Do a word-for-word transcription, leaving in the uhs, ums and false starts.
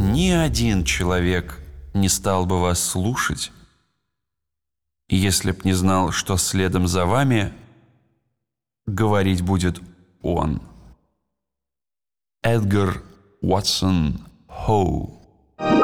ни один человек не стал бы вас слушать, если б не знал, что следом за вами говорить будет он. Эдгар Уотсон Хоу.